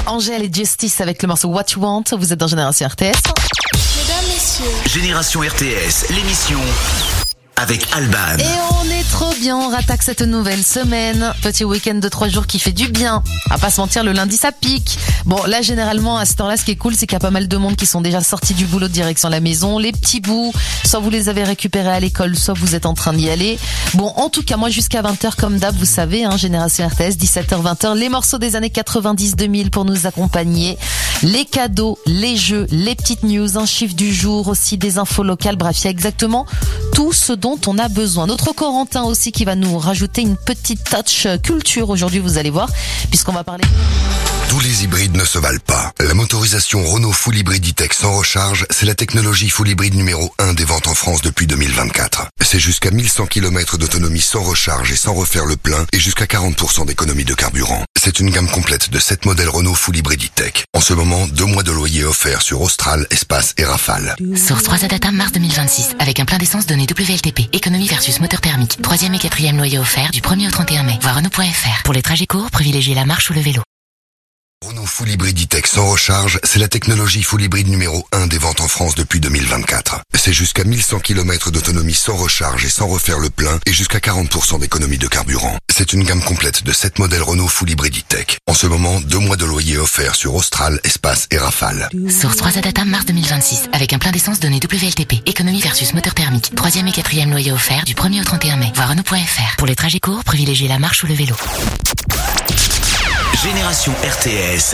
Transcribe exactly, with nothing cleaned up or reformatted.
Angèle et Justice avec le morceau What You Want. Vous êtes dans Génération R T S. Mesdames, messieurs. Génération R T S, l'émission avec Alban. Et on est trop bien, on rattaque cette nouvelle semaine. Petit week-end de trois jours qui fait du bien. À pas se mentir, le lundi ça pique. Bon, là généralement à cette heure-là, ce qui est cool, c'est qu'il y a pas mal de monde qui sont déjà sortis du boulot de direction la maison. Les petits bouts, soit vous les avez récupérés à l'école, soit vous êtes en train d'y aller. Bon, en tout cas, moi jusqu'à vingt heures comme d'hab, vous savez, hein, Génération R T S, dix-sept heures vingt heures, les morceaux des années quatre-vingt-dix deux mille pour nous accompagner. Les cadeaux, les jeux, les petites news, un chiffre du jour, aussi des infos locales. Bref, il y a exactement tout ce dont on a besoin. Notre Corentin aussi qui va nous rajouter une petite touch culture aujourd'hui, vous allez voir, puisqu'on va parler... Tous les hybrides ne se valent pas. La motorisation Renault Full Hybrid E-Tech sans recharge, c'est la technologie Full Hybrid numéro un des ventes en France depuis deux mille vingt-quatre. C'est jusqu'à mille cent kilomètres d'autonomie sans recharge et sans refaire le plein et jusqu'à quarante pour cent d'économie de carburant. C'est une gamme complète de sept modèles Renault Full Hybrid E-Tech. En ce moment, deux mois de loyer offerts sur Austral, Espace et Rafale. Source trois A Data mars deux mille vingt-six. Avec un plein d'essence donné W L T P. Économie versus moteur thermique. Troisième et quatrième loyer offert du premier au trente et un mai. Voir Renault point F R. Pour les trajets courts, privilégiez la marche ou le vélo. Renault Full Hybrid E-Tech sans recharge, c'est la technologie Full Hybrid numéro un des ventes en France depuis deux mille vingt-quatre. C'est jusqu'à mille cent kilomètres d'autonomie sans recharge et sans refaire le plein et jusqu'à quarante pour cent d'économie de carburant. C'est une gamme complète de sept modèles Renault Full Hybrid E-Tech. En ce moment, deux mois de loyer offerts sur Austral, Espace et Rafale. Source trois A Data mars deux mille vingt-six. Avec un plein d'essence donné W L T P. Économie versus moteur thermique. Troisième et quatrième loyer offert du premier au trente et un mai. Voir Renault point F R. Pour les trajets courts, privilégiez la marche ou le vélo. Génération R T S.